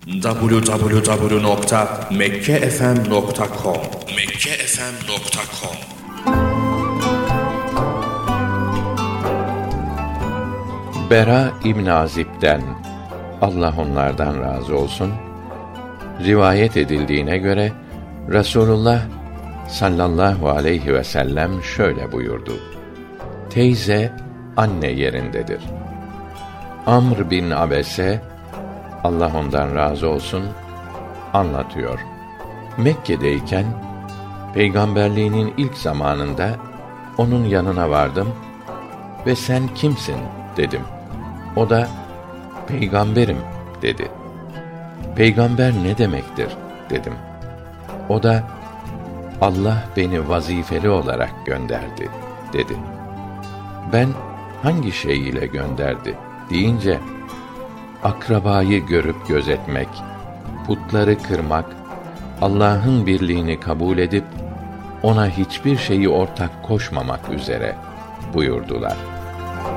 www.mekkefm.com Bera İbn Azib'den, Allah onlardan razı olsun, rivayet edildiğine göre Resulullah sallallahu aleyhi ve sellem şöyle buyurdu: Teyze anne yerindedir. Amr bin Abese, Allah ondan razı olsun, anlatıyor. Mekke'deyken peygamberliğinin ilk zamanında onun yanına vardım ve sen kimsin dedim. O da peygamberim dedi. Peygamber ne demektir dedim. O da Allah beni vazifeli olarak gönderdi dedi. Ben hangi şey ile gönderdi deyince, akrabayı görüp gözetmek, putları kırmak, Allah'ın birliğini kabul edip ona hiçbir şeyi ortak koşmamak üzere buyurdular.